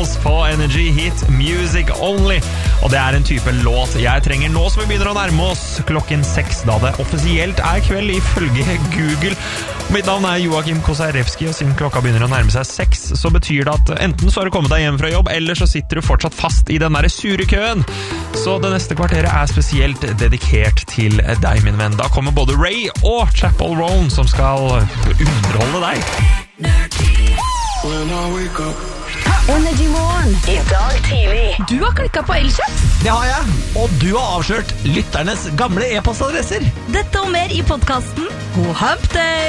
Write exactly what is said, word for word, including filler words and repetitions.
Beatles på Energy Hit Music Only. Og det er en type låt jeg trenger nå som vi begynner å nærme oss klokken seks, da det offisielt er kveld ifølge Google. Mitt navn er Joakim Kosarewski, og siden klokka begynner å nærme seg seks, så betyr det at enten så har du kommet deg hjem fra jobb, eller så sitter du fortsatt fast i den der sure køen. Så det neste kvarteret er spesielt dedikert til deg, min venn. Da kommer både Ray og Chapel Roan som skal underholde deg. Energy Morgen i dag tidlig. Du har klikket på Elkjøp. Det har jeg, og du har avslørt lytternes gamle e-postadresser. Dette og mer i podcasten God Hump Day.